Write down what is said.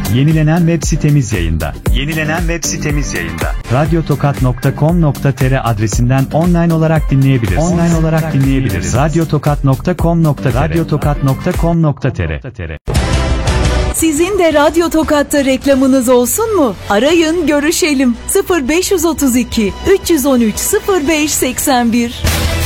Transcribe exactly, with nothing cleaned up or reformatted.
Yenilenen web sitemiz yayında. Yenilenen web sitemiz yayında. radyotokat nokta com nokta tr adresinden online olarak dinleyebilirsiniz. Online olarak dinleyebilirsiniz. radyotokat nokta com nokta tr radyotokat nokta com nokta tr. Sizin de Radyo Tokat'ta reklamınız olsun mu? Arayın, görüşelim. sıfır beş otuz iki üç yüz on üç sıfır beş seksen bir